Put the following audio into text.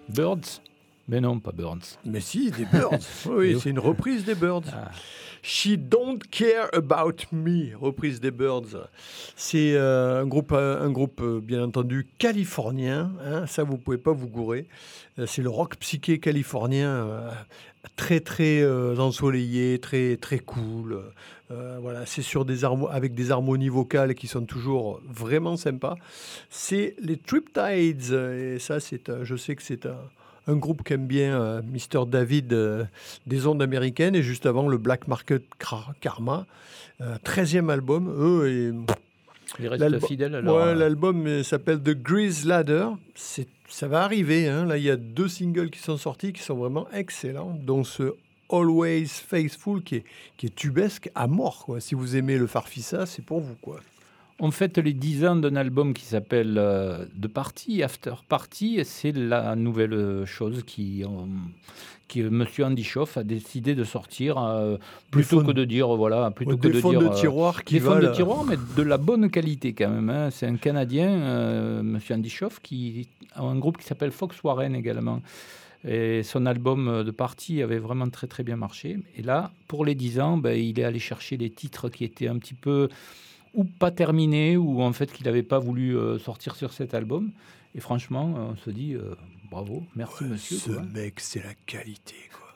Birds? Mais non, pas Birds. Mais si, des Birds. Oui, c'est une reprise des Birds. She Don't Care About Me, reprise des Birds. C'est un groupe bien entendu californien. Hein, ça, vous pouvez pas vous gourer. C'est le rock psyché californien, très très ensoleillé, très très cool. Voilà, c'est sur avec des harmonies vocales qui sont toujours vraiment sympas. C'est les Triptides. Et ça, je sais que c'est un groupe qu'aime bien Mr. David des ondes américaines, et juste avant le Black Market Karma, 13e album. Ils restent fidèles alors. Ouais, l'album s'appelle The Grease Ladder. Ça va arriver. Hein. Là, il y a 2 singles qui sont sortis qui sont vraiment excellents, dont ce Always Faithful qui est tubesque à mort, quoi. Si vous aimez le Farfisa, c'est pour vous, quoi. On fête les 10 ans d'un album qui s'appelle The Party, After Party. C'est la nouvelle chose qui Monsieur Andy Schoff a décidé de sortir plutôt que de dire des fonds de tiroir des fonds de tiroir, mais de la bonne qualité quand même. Hein. C'est un Canadien, Monsieur Andy Schoff, qui a un groupe qui s'appelle Fox Warren également. Et son album de Party avait vraiment très très bien marché. Et là, pour les 10 ans, il est allé chercher les titres qui étaient un petit peu ou pas terminés, ou en fait qu'il n'avait pas voulu sortir sur cet album. Et franchement, on se dit bravo, merci monsieur. Ce mec, c'est la qualité, quoi.